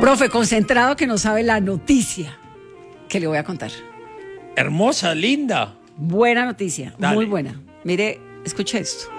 Profe, concentrado que no sabe la noticia que le voy a contar. Hermosa, linda. Buena noticia, Dale. muy buena. Mire, escuche esto.